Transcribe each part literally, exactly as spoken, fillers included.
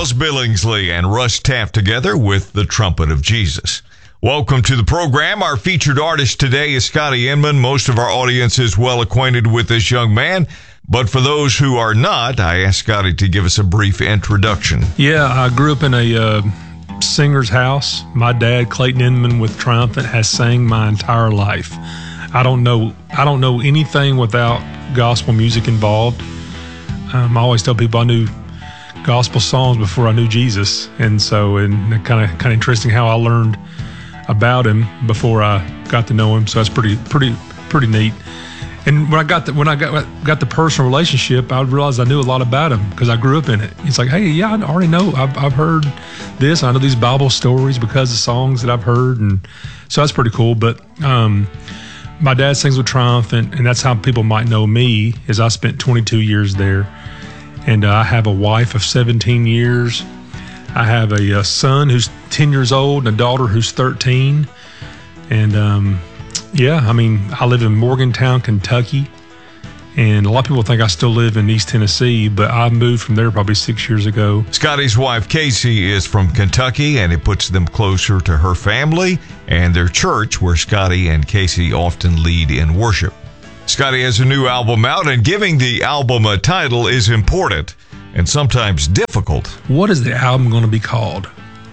Miles Billingsley and Russ Taff together with The Trumpet of Jesus. Welcome to the program. Our featured artist today is Scotty Inman. Most of our audience is well acquainted with this young man, but for those who are not, I asked Scotty to give us a brief introduction. Yeah, I grew up in a uh, singer's house. My dad, Clayton Inman with Triumphant, has sang my entire life. I don't know I don't know anything without gospel music involved. Um, I always tell people I knew gospel songs before I knew Jesus, and so and kind of kind of interesting how I learned about him before I got to know him. So that's pretty pretty pretty neat. And when I got the, when I got got the personal relationship, I realized I knew a lot about him because I grew up in it. It's like, hey, yeah, I already know. I've I've heard this. I know these Bible stories because of songs that I've heard, and so that's pretty cool. But um, my dad sings with Triumphant, and that's how people might know me. Is I spent twenty-two years there, and uh, I have a wife of seventeen years. I have a, a son who's ten years old and a daughter who's thirteen. And um, yeah, I mean, I live in Morgantown, Kentucky. And a lot of people think I still live in East Tennessee, but I moved from there probably six years ago. Scotty's wife, Casey, is from Kentucky, and it puts them closer to her family and their church, where Scotty and Casey often lead in worship. Scotty has a new album out, and giving the album a title is important and sometimes difficult. What is the album going to be called?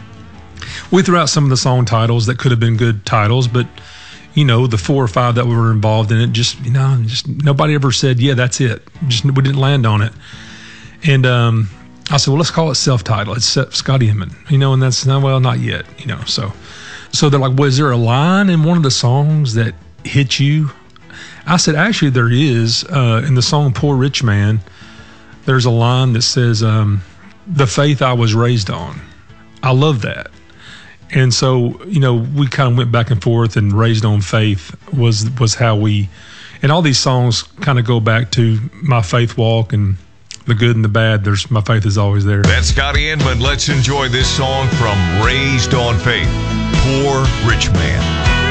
We threw out some of the song titles that could have been good titles, but you know, the four or five that were involved in it, just, you know, just nobody ever said, yeah, that's it. Just, we didn't land on it. And um, I said, well, let's call it self-titled. It's Scotty Inman, you know, and that's, well, not yet, you know, so. So they're like, was there a line in one of the songs that hit you? I said, actually, there is. Uh, in the song Poor Rich Man, there's a line that says, um, the faith I was raised on. I love that. And so, you know, we kind of went back and forth, and Raised on Faith was was how we, and all these songs kind of go back to my faith walk, and the good and the bad, there's my faith is always there. That's Scotty Inman. Let's enjoy this song from Raised on Faith, Poor Rich Man.